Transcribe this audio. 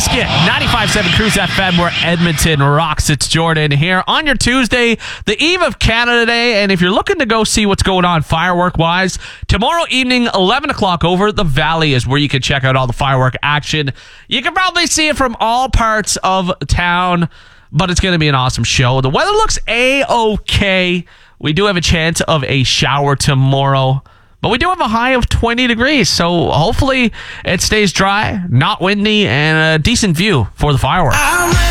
Biscuit, 95.7 Cruise FM, where Edmonton rocks. It's Jordan here on your Tuesday, the eve of Canada Day. And if you're looking to go see what's going on firework-wise, tomorrow evening, 11 o'clock, over the Valley is where you can check out all the firework action. You can probably see it from all parts of town, but it's going to be an awesome show. The weather looks A-okay. We do have a chance of a shower tomorrow, but we do have a high of 20 degrees, so hopefully it stays dry, not windy, and a decent view for the fireworks.